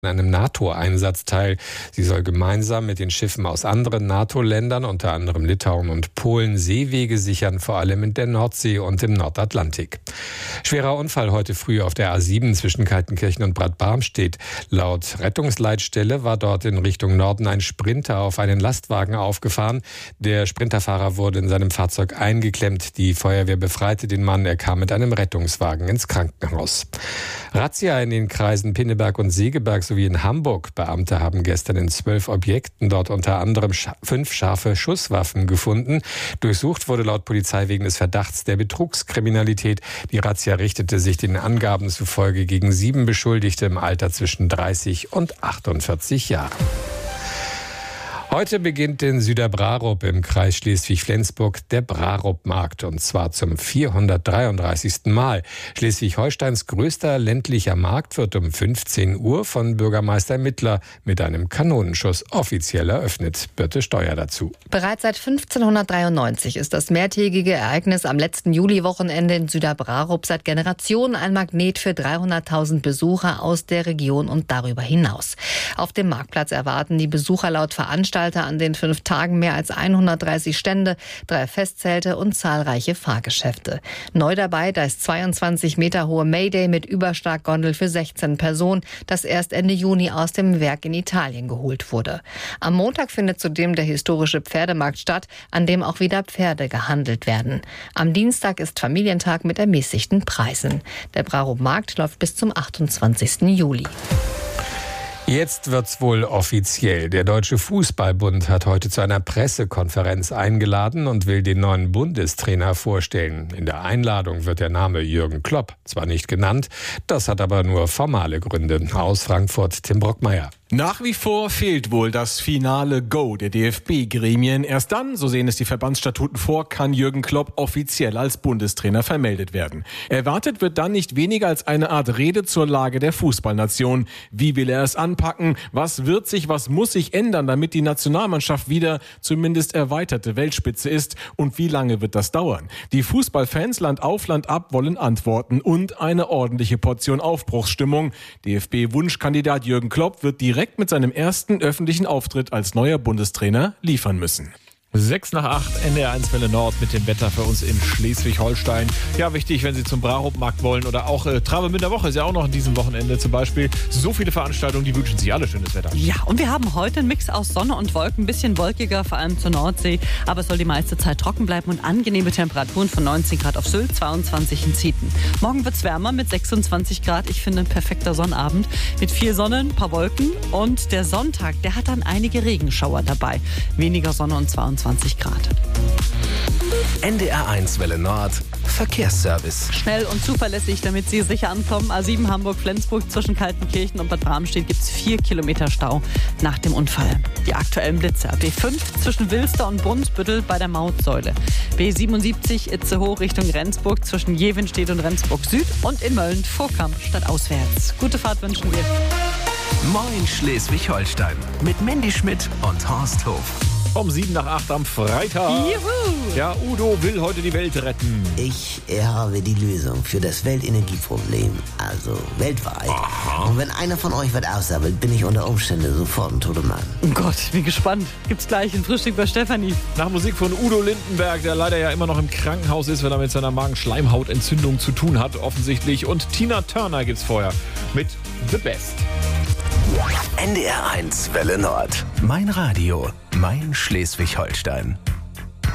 an einem NATO-Einsatz teil. Sie soll gemeinsam mit den Schiffen aus anderen NATO-Ländern, unter anderem Litauen und Polen, Seewege sichern, vor allem in der Nordsee und im Nordatlantik. Schwerer Unfall heute früh auf der A7 zwischen Kaltenkirchen und Bad Barmstedt. Laut Rettungsleitstelle war dort in Richtung Norden ein Sprinter auf einen Lastwagen aufgefahren. Der Sprinterfahrer wurde in seinem Fahrzeug eingeklemmt. Die Feuerwehr befreite den Mann. Er kam mit einem Rettungswagen ins Krankenhaus. Razzia in den Kreisen Pinneberg und Segeberg sowie in Hamburg. Beamte haben gestern in 12 Objekten dort unter anderem 5 scharfe Schusswaffen gefunden. Durchsucht wurde laut Polizei wegen des Verdachts der Betrugskriminalität. Die Razzia richtete sich den Angaben zufolge gegen 7 Beschuldigte im Alter zwischen 30 und 48 Jahren. Heute beginnt in Süderbrarup im Kreis Schleswig-Flensburg der Brarup-Markt, und zwar zum 433. Mal. Schleswig-Holsteins größter ländlicher Markt wird um 15 Uhr von Bürgermeister Mittler mit einem Kanonenschuss offiziell eröffnet. Birte Steuer dazu. Bereits seit 1593 ist das mehrtägige Ereignis am letzten Juliwochenende in Süderbrarup seit Generationen ein Magnet für 300.000 Besucher aus der Region und darüber hinaus. Auf dem Marktplatz erwarten die Besucher laut Veranstalter an den 5 Tagen mehr als 130 Stände, 3 Festzelte und zahlreiche Fahrgeschäfte. Neu dabei das 22 Meter hohe Mayday mit Überstarkgondel für 16 Personen, das erst Ende Juni aus dem Werk in Italien geholt wurde. Am Montag findet zudem der historische Pferdemarkt statt, an dem auch wieder Pferde gehandelt werden. Am Dienstag ist Familientag mit ermäßigten Preisen. Der Brarup-Markt läuft bis zum 28. Juli. Jetzt wird's wohl offiziell. Der Deutsche Fußballbund hat heute zu einer Pressekonferenz eingeladen und will den neuen Bundestrainer vorstellen. In der Einladung wird der Name Jürgen Klopp zwar nicht genannt, das hat aber nur formale Gründe. Aus Frankfurt Tim Brockmeier. Nach wie vor fehlt wohl das finale Go der DFB-Gremien. Erst dann, so sehen es die Verbandsstatuten vor, kann Jürgen Klopp offiziell als Bundestrainer vermeldet werden. Erwartet wird dann nicht weniger als eine Art Rede zur Lage der Fußballnation. Wie will er es anpacken? Was wird sich, was muss sich ändern, damit die Nationalmannschaft wieder zumindest erweiterte Weltspitze ist? Und wie lange wird das dauern? Die Fußballfans Land auf, Land ab wollen Antworten und eine ordentliche Portion Aufbruchsstimmung. DFB-Wunschkandidat Jürgen Klopp wird direkt mit seinem ersten öffentlichen Auftritt als neuer Bundestrainer liefern müssen. 6:08, NDR 1 Welle Nord mit dem Wetter für uns in Schleswig-Holstein. Ja, wichtig, wenn Sie zum Brarup-Markt wollen oder auch Travemünder Woche ist ja auch noch in diesem Wochenende zum Beispiel. So viele Veranstaltungen, die wünschen sich alle schönes Wetter. Ja, und wir haben heute einen Mix aus Sonne und Wolken, ein bisschen wolkiger, vor allem zur Nordsee. Aber es soll die meiste Zeit trocken bleiben und angenehme Temperaturen von 19 Grad auf Sylt, 22 in Zieten. Morgen wird es wärmer mit 26 Grad. Ich finde, ein perfekter Sonnabend mit viel Sonne, ein paar Wolken. Und der Sonntag, der hat dann einige Regenschauer dabei. Weniger Sonne und 22 Grad. NDR 1 Welle Nord Verkehrsservice. Schnell und zuverlässig, damit Sie sicher ankommen. A7 Hamburg-Flensburg zwischen Kaltenkirchen und Bad Bramstedt gibt es 4 Kilometer Stau nach dem Unfall. Die aktuellen Blitze. B5 zwischen Wilster und Brunsbüttel bei der Mautsäule. B77 Itzehoe Richtung Rendsburg zwischen Jevenstedt und Rendsburg Süd und in Mölln Vorkamp stadtauswärts. Gute Fahrt wünschen wir. Moin Schleswig-Holstein mit Mandy Schmidt und Horst Hof. Um 7:08 am Freitag. Juhu! Ja, Udo will heute die Welt retten. Ich habe die Lösung für das Weltenergieproblem, also weltweit. Aha. Und wenn einer von euch was aussammelt, bin ich unter Umständen sofort ein toter Mann. Oh Gott, bin gespannt. Gibt's gleich ein Frühstück bei Stefanie. Nach Musik von Udo Lindenberg, der leider ja immer noch im Krankenhaus ist, weil er mit seiner Magenschleimhautentzündung zu tun hat, offensichtlich. Und Tina Turner gibt's vorher mit The Best. NDR 1 Welle Nord. Mein Radio, mein Schleswig-Holstein.